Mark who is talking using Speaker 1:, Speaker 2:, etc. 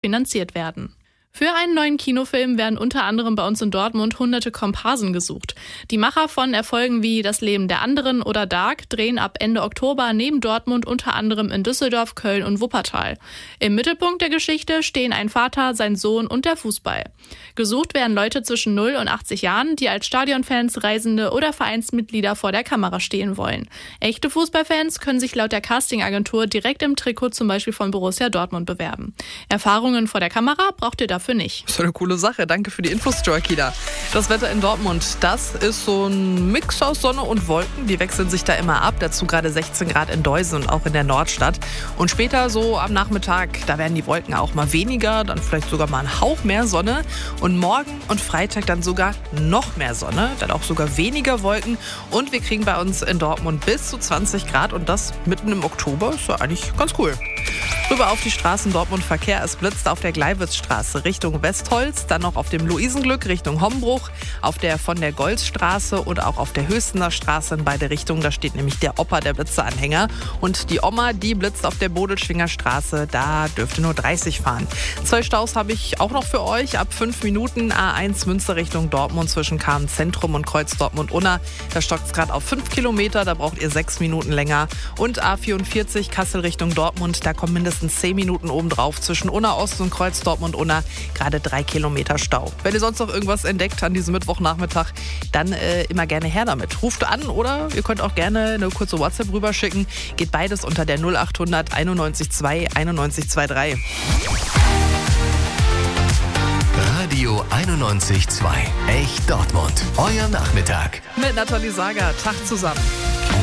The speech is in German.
Speaker 1: finanziert werden. Für einen neuen Kinofilm werden unter anderem bei uns in Dortmund hunderte Komparsen gesucht. Die Macher von Erfolgen wie Das Leben der anderen oder Dark drehen ab Ende Oktober neben Dortmund unter anderem in Düsseldorf, Köln und Wuppertal. Im Mittelpunkt der Geschichte stehen ein Vater, sein Sohn und der Fußball. Gesucht werden Leute zwischen 0 und 80 Jahren, die als Stadionfans, Reisende oder Vereinsmitglieder vor der Kamera stehen wollen. Echte Fußballfans können sich laut der Castingagentur direkt im Trikot zum Beispiel von Borussia Dortmund bewerben. Erfahrungen vor der Kamera braucht ihr dafür nicht.
Speaker 2: So eine coole Sache. Danke für die Infos, Joakida. Das Wetter in Dortmund, das ist so ein Mix aus Sonne und Wolken. Die wechseln sich da immer ab. Dazu gerade 16 Grad in Deusen und auch in der Nordstadt. Und später so am Nachmittag, da werden die Wolken auch mal weniger, dann vielleicht sogar mal ein Hauch mehr Sonne. Und morgen und Freitag dann sogar noch mehr Sonne, dann auch sogar weniger Wolken. Und wir kriegen bei uns in Dortmund bis zu 20 Grad und das mitten im Oktober. Ist ja eigentlich ganz cool. Rüber auf die Straßen Dortmund Verkehr. Es blitzt auf der Gleiwitzstraße Richtung Westholz, dann noch auf dem Luisenglück Richtung Hombruch, auf der von der Golzstraße und auch auf der Höchstener Straße in beide Richtungen. Da steht nämlich der Opa, der Blitzeanhänger. Und die Oma, die blitzt auf der Bodelschwinger Straße. Da dürfte nur 30 fahren. 2 Staus habe ich auch noch für euch. Ab 5 Minuten A1 Münster Richtung Dortmund zwischen Kahn-Zentrum und Kreuz Dortmund-Unna. Da stockt es gerade auf 5 Kilometer. Da braucht ihr 6 Minuten länger. Und A44 Kassel Richtung Dortmund. Da kommen mindestens 10 Minuten obendrauf zwischen Unna Ost und Kreuz Dortmund-Unna. Gerade 3 Kilometer Stau. Wenn ihr sonst noch irgendwas entdeckt an diesem Mittwochnachmittag, dann immer gerne her damit. Ruft an oder ihr könnt auch gerne eine kurze WhatsApp rüberschicken. Geht beides unter der 0800 91 2 91 23.
Speaker 3: Radio 91.2. Echt Dortmund. Euer Nachmittag.
Speaker 2: Mit Nathalie Sager. Tag zusammen.